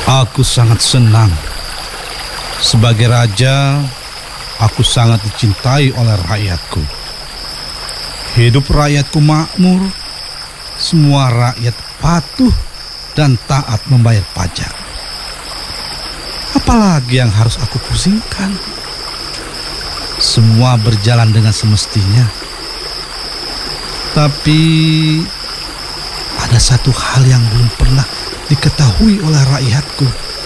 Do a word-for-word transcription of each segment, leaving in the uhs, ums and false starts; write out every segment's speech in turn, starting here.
Aku sangat senang. Sebagai raja, aku sangat dicintai oleh rakyatku. Hidup rakyatku makmur. Semua rakyat patuh dan taat membayar pajak. Apalagi yang harus aku pusingkan? Semua berjalan dengan semestinya. Tapi ada satu hal yang belum pernah diketahui oleh rakyatku,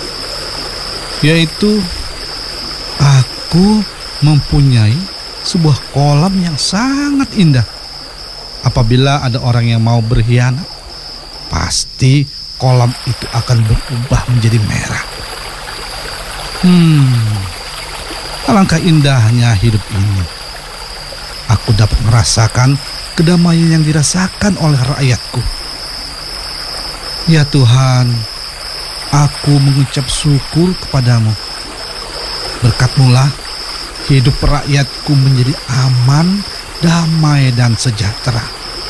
yaitu aku mempunyai sebuah kolam yang sangat indah. Apabila ada orang yang mau berkhianat, pasti kolam itu akan berubah menjadi merah. Hmm, alangkah indahnya hidup ini. Aku dapat merasakan kedamaian yang dirasakan oleh rakyatku. Ya Tuhan, aku mengucap syukur kepadamu. Berkat-Mu-lah hidup rakyatku menjadi aman, damai dan sejahtera.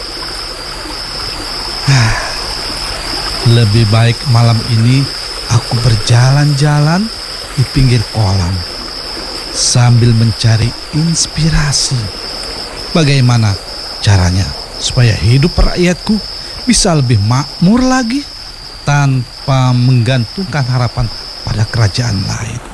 Lebih baik malam ini aku berjalan-jalan di pinggir kolam sambil mencari inspirasi. Bagaimana caranya supaya hidup rakyatku bisa lebih makmur lagi tanpa menggantungkan harapan pada kerajaan lain.